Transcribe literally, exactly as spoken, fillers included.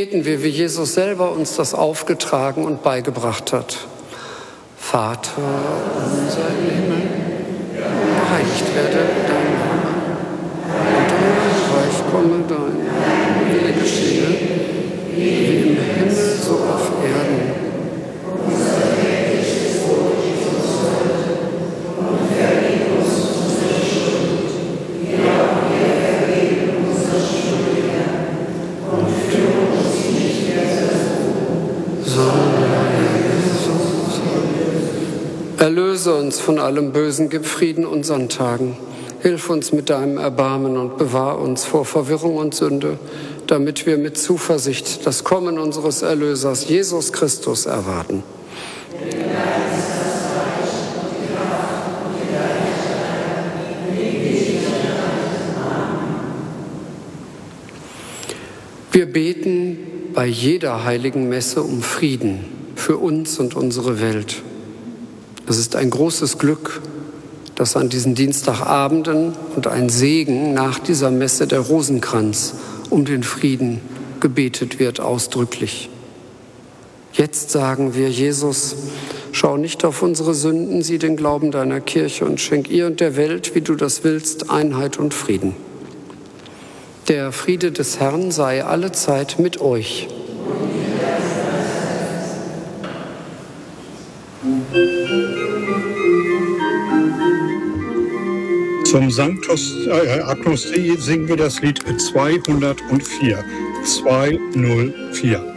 beten wir, wie Jesus selber uns das aufgetragen und beigebracht hat. Vater unser im Himmel, geheiligt werde dein Name. Dein Reich komme, dein Wille geschehe, wie im Himmel so auf Erden. Erlöse uns von allem Bösen, gib Frieden unseren Tagen. Hilf uns mit deinem Erbarmen und bewahr uns vor Verwirrung und Sünde, damit wir mit Zuversicht das Kommen unseres Erlösers, Jesus Christus, erwarten. Wir beten bei jeder heiligen Messe um Frieden für uns und unsere Welt. Es ist ein großes Glück, dass an diesen Dienstagabenden und ein Segen nach dieser Messe der Rosenkranz um den Frieden gebetet wird, ausdrücklich. Jetzt sagen wir, Jesus, schau nicht auf unsere Sünden, sieh den Glauben deiner Kirche und schenk ihr und der Welt, wie du das willst, Einheit und Frieden. Der Friede des Herrn sei allezeit mit euch. Zum Sanctus äh, Agnus Dei singen wir das Lied zweihundertvier. zweihundertvier.